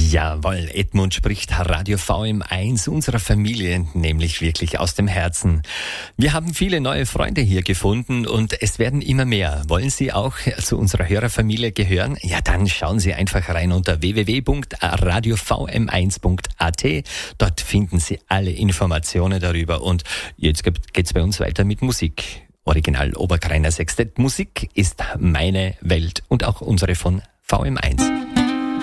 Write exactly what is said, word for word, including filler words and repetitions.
Jawohl, Edmund spricht Radio V M eins unserer Familie, nämlich wirklich aus dem Herzen. Wir haben viele neue Freunde hier gefunden und es werden immer mehr. Wollen Sie auch zu unserer Hörerfamilie gehören? Ja, dann schauen Sie einfach rein unter w w w punkt radio v m eins punkt a t. Dort finden Sie alle Informationen darüber und jetzt geht's bei uns weiter mit Musik. Original Oberkreiner Sextett. Musik ist meine Welt und auch unsere von V M eins.